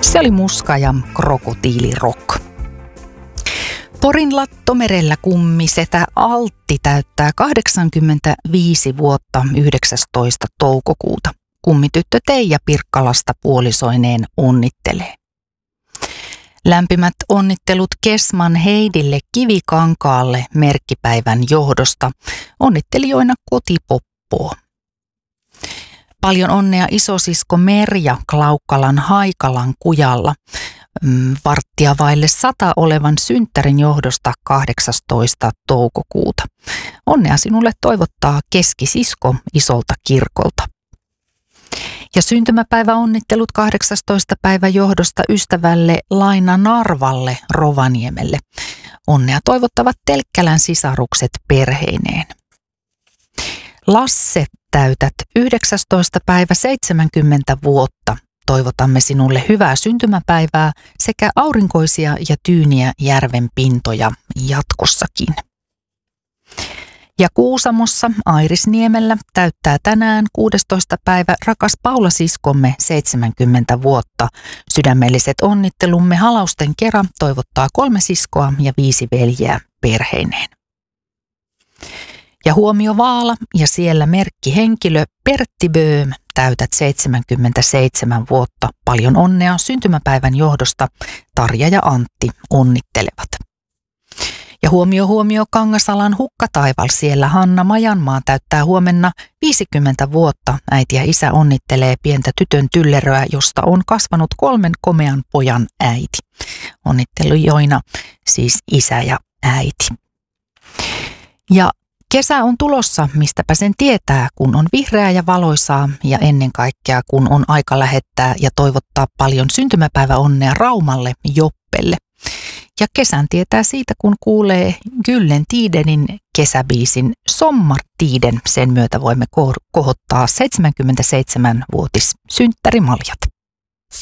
Se oli Muska ja Krokotiilirock. Porin Lattomerellä kummisetä Altti täyttää 85 vuotta 19. toukokuuta. Kummityttö Teija Pirkkalasta puolisoineen onnittelee. Lämpimät onnittelut Kesman Heidille Kivikankaalle merkkipäivän johdosta. Onnittelijoina Kotipoppoa. Paljon onnea isosisko Merja Klaukkalan Haikalan kujalla. Varttia vaille 100 olevan synttärin johdosta 18. toukokuuta. Onnea sinulle toivottaa keskisisko isolta kirkolta. Ja syntymäpäiväonnittelut 18. päivän johdosta ystävälle Laina Narvalle Rovaniemelle. Onnea toivottavat Telkkälän sisarukset perheineen. Lasse, täytät 19. päivä 70 vuotta. Toivotamme sinulle hyvää syntymäpäivää sekä aurinkoisia ja tyyniä järven pintoja jatkossakin. Ja Kuusamossa Airisniemellä täyttää tänään 16. päivä rakas Paula-siskomme 70 vuotta. Sydämelliset onnittelumme halausten kera toivottaa 3 siskoa ja 5 veljeä perheineen. Ja huomio Vaala ja siellä merkkihenkilö Pertti Böhm, täytät 77 vuotta. Paljon onnea syntymäpäivän johdosta. Tarja ja Antti onnittelevat. Ja huomio Kangasalan Hukkataival, siellä Hanna Majanmaa täyttää huomenna 50 vuotta. Äiti ja isä onnittelee pientä tytön tylleröä, josta on kasvanut 3 komean pojan äiti. Onnittelujoina siis isä ja äiti. Ja kesä on tulossa, mistäpä sen tietää, kun on vihreää ja valoisaa ja ennen kaikkea kun on aika lähettää ja toivottaa paljon syntymäpäiväonnea Raumalle Joppelle. Ja kesän tietää siitä, kun kuulee Gyllen Tidenin kesäbiisin Sommartiden. Sen myötä voimme kohottaa 77-vuotis synttärimaljat.